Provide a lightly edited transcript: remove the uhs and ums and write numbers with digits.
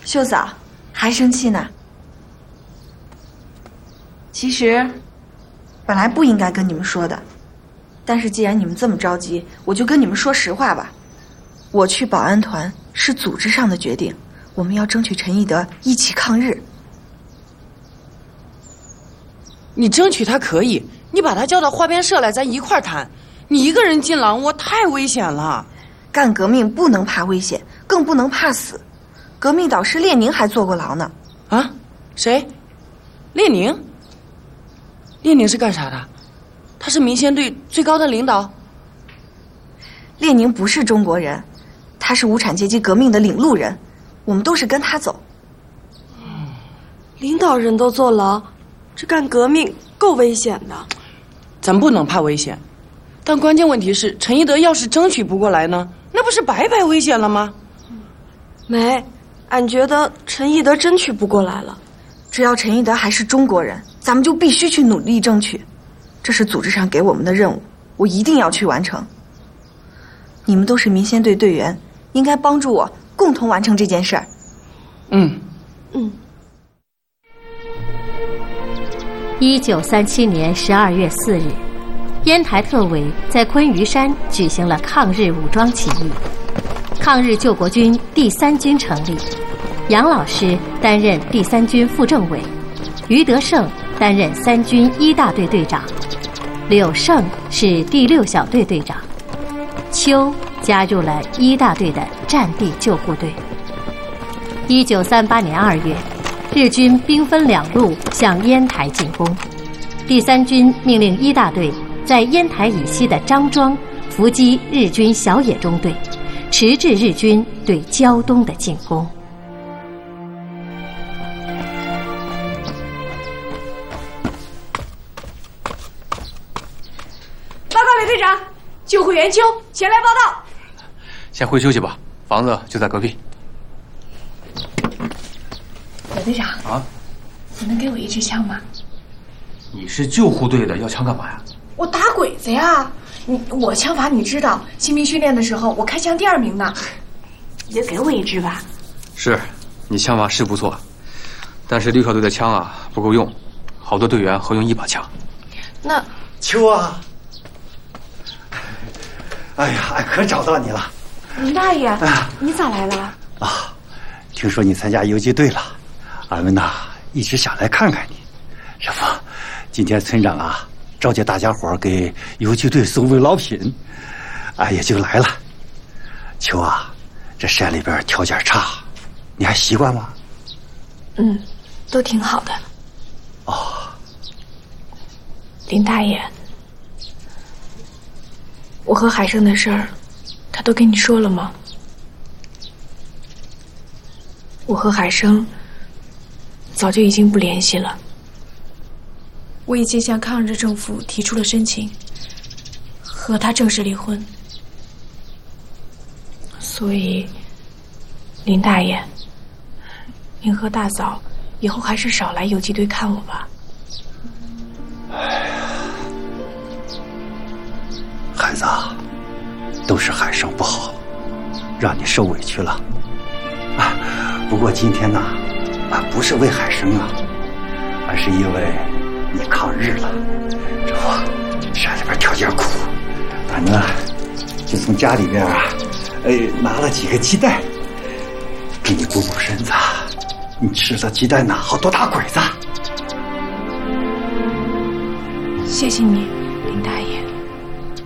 秀嫂，还生气呢？其实，本来不应该跟你们说的，但是既然你们这么着急，我就跟你们说实话吧。我去保安团是组织上的决定，我们要争取陈义德一起抗日。 你争取他可以，你把他叫到花边社来，咱一块儿谈。你一个人进狼窝太危险了。 干革命不能怕危险，更不能怕死。革命导师列宁还坐过牢呢。 啊？谁？列宁？列宁是干啥的？他是民先队最高的领导。 列宁不是中国人，他是无产阶级革命的领路人，我们都是跟他走。 领导人都坐牢，这干革命够危险的。 咱不能怕危险，但关键问题是，陈义德要是争取不过来呢，那不是白白危险了吗？ 没，俺觉得陈义德争取不过来了。 只要陈义德还是中国人，咱们就必须去努力争取，这是组织上给我们的任务，我一定要去完成。你们都是民先队队员，应该帮助我共同完成这件事儿。 1937年12月4日，烟台特委在昆嵛山举行了抗日武装起义，抗日救国军第3军成立，杨老师担任第3军副政委，余德胜担任3军1大队队长，柳胜是第6小队队长，邱加入了1大队的战地救护队。1938年2月，日军兵分2路向烟台进攻，第3军命令1大队在烟台以西的张庄伏击日军小野中队，迟滞日军对胶东的进攻。 报告李队长，救护员邱前来报道。 先回休息吧，房子就在隔壁。 李队长啊， 你能给我一支枪吗？ 你是救护队的，要枪干嘛呀？ 我打鬼子呀！我枪法你知道，新兵训练的时候我开枪第2名呢。你就给我一支吧。 是，你枪法是不错，但是6小队的枪啊不够用，好多队员合用1把枪。 那秋啊，哎呀，俺可找到你了。 林大爷，你咋来了？ 啊，听说你参加游击队了，俺们呐一直想来看看你。这不，今天村长啊召集大家伙给游击队送慰劳品，俺也就来了。秋啊，这山里边条件差，你还习惯吗？ 都挺好的。 哦， 林大爷，我和海生的事儿，他都跟你说了吗？我和海生早就已经不联系了。我已经向抗日政府提出了申请，和他正式离婚。所以，林大爷，您和大嫂以后还是少来游击队看我吧。 孩子啊，都是海生不好，让你受委屈了。啊，不过今天呢，俺不是为海生啊，而是因为你抗日了。这不，山里边条件苦，俺呢就从家里边啊，拿了几个鸡蛋，给你补补身子。你吃了鸡蛋呢，好多打鬼子。 谢谢你，林大爷。